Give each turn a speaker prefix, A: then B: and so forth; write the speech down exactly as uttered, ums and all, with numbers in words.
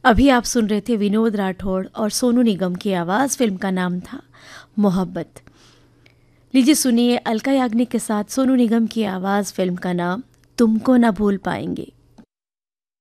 A: अभी आप सुन रहे थे विनोद राठौड़ और सोनू निगम की आवाज़। फिल्म का नाम था मोहब्बत। लीजिए सुनिए अलका याग्निक के साथ सोनू निगम की आवाज़। फिल्म का नाम तुमको ना भूल पाएंगे।